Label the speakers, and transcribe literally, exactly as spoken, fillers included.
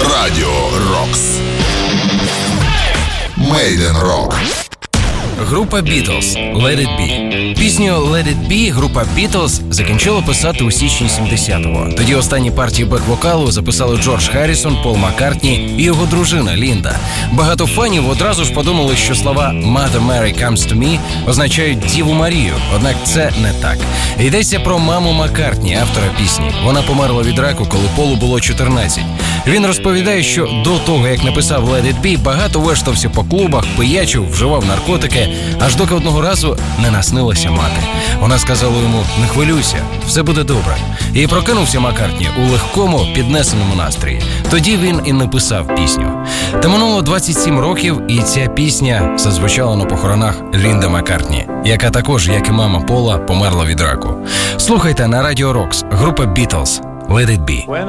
Speaker 1: Радіо Рокс. Made in Rock.
Speaker 2: Група Beatles «Let It Be». Пісню «Let It Be» група Beatles закінчила писати у січні сімдесятого. Тоді останні партії бек-вокалу записали Джордж Харрісон, Пол Маккартні і його дружина Лінда. Багато фанів одразу ж подумали, що слова «Mother Mary comes to me» означають «Діву Марію», однак це не так. Йдеться про маму Маккартні, автора пісні. Вона померла від раку, коли Полу було чотирнадцять. Він розповідає, що до того, як написав «Let It Be», багато вештався по клубах, пиячив, вживав наркотики, аж доки одного разу не наснилася мати. Вона сказала йому: «Не хвилюйся, все буде добре». І прокинувся Маккартні у легкому, піднесеному настрої. Тоді він і написав пісню. Та минуло двадцять сім років, і ця пісня зазвучала на похоронах Лінди Маккартні, яка також, як і мама Пола, померла від раку. Слухайте на Радіо Рокс, група Beatles «Let It Be».